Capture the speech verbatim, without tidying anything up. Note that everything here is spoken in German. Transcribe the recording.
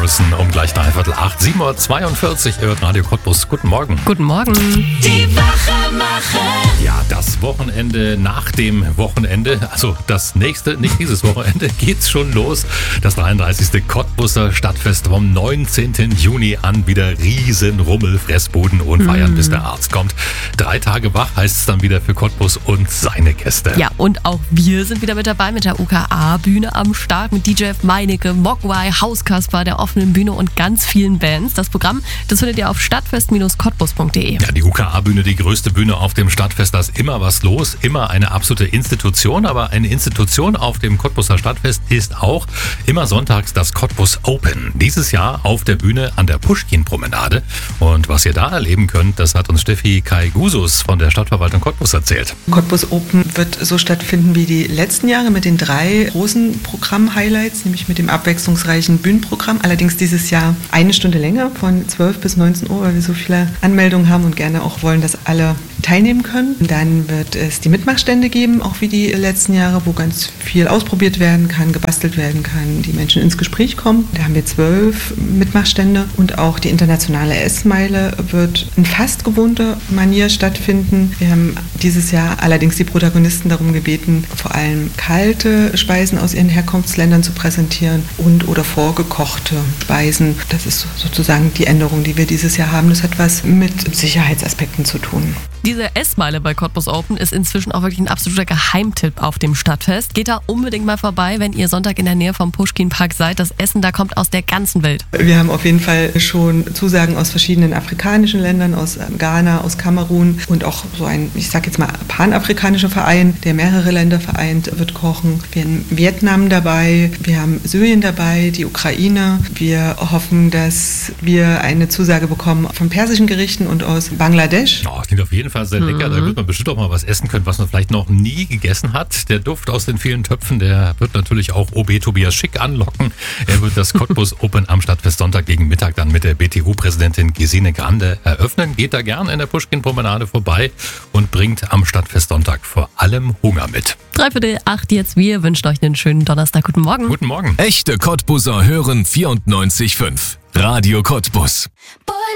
draußen um gleich dreiviertel acht, sieben Uhr zweiundvierzig, ihr hört Radio Cottbus. Guten Morgen. Guten Morgen. Die Wachemacher. Ja, das Wochenende nach dem Wochenende, also das nächste, nicht dieses Wochenende, geht's schon los. Das dreiunddreißigste Cottbuser Stadtfest vom neunzehnten Juni an. Wieder Riesenrummel, Fressbuden und Feiern, mm. bis der Arzt kommt. Drei Tage wach heißt es dann wieder für Cottbus und seine Gäste. Ja, und auch wir sind wieder mit dabei mit der U K A-Bühne am Start mit D J F Meinecke, Mogwai, Hauskasper, der offenen Bühne und ganz vielen Bands. Das Programm, das findet ihr auf stadtfest Bindestrich cottbus punkt de. Ja, die U K A-Bühne, die größte Bühne auf dem Stadtfest, da ist immer was los, immer eine absolute Institution, aber eine Institution auf dem Cottbuser Stadtfest ist auch immer sonntags das Cottbus Open. Dieses Jahr auf der Bühne an der Puschkin-Promenade. Und was ihr da erleben könnt, das hat uns Steffi Kai-Gusus von der Stadtverwaltung Cottbus erzählt. Cottbus Open wird so stattfinden wie die letzten Jahre mit den drei großen Programm-Highlights, nämlich mit dem abwechslungsreichen Bühnenprogramm. Allerdings dieses Jahr eine Stunde länger, von zwölf bis neunzehn Uhr, weil wir so viele Anmeldungen haben und gerne auch wollen, dass alle teilnehmen können. Dann wird es die Mitmachstände geben, auch wie die letzten Jahre, wo ganz viel ausprobiert werden kann, gebastelt werden kann, die Menschen ins Gespräch kommen. Da haben wir zwölf Mitmachstände und auch die internationale Essmeile wird in fast gewohnter Manier stattfinden. Wir haben dieses Jahr allerdings die Protagonisten darum gebeten, vor allem kalte Speisen aus ihren Herkunftsländern zu präsentieren und oder vorgekochte Speisen. Das ist sozusagen die Änderung, die wir dieses Jahr haben. Das hat was mit Sicherheitsaspekten zu tun. Diese Essmeile bei Cottbus Open ist inzwischen auch wirklich ein absoluter Geheimtipp auf dem Stadtfest. Geht da unbedingt mal vorbei, wenn ihr Sonntag in der Nähe vom Puschkin-Park seid. Das Essen da kommt aus der ganzen Welt. Wir haben auf jeden Fall schon Zusagen aus verschiedenen afrikanischen Ländern, aus Ghana, aus Kamerun und auch so ein, ich sag jetzt mal, panafrikanischer Verein, der mehrere Länder vereint, wird kochen. Wir haben Vietnam dabei, wir haben Syrien dabei, die Ukraine. Wir hoffen, dass wir eine Zusage bekommen von persischen Gerichten und aus Bangladesch. Oh, das klingt auf jeden Fall sehr lecker. Mhm. Da wird man bestimmt auch mal was essen können, was man vielleicht noch nie gegessen hat. Der Duft aus den vielen Töpfen, der wird natürlich auch O B Tobias Schick anlocken. Er wird das Cottbus Open am Stadtfest Sonntag gegen Mittag dann mit der B T U-Präsidentin Gesine Grande eröffnen. Geht da gern in der Puschkin-Promenade vorbei und bringt am Stadtfest Sonntag vor allem Hunger mit. Dreiviertel acht jetzt. Wir wünschen euch einen schönen Donnerstag. Guten Morgen. Guten Morgen. Echte Cottbuser hören vierundneunzig Komma fünf. Radio Cottbus.